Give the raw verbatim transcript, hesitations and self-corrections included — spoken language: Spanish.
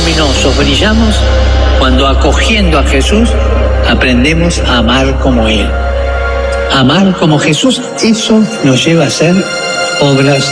luminosos brillamos cuando, acogiendo a Jesús, aprendemos a amar como Él. Amar como Jesús, eso nos lleva a hacer obras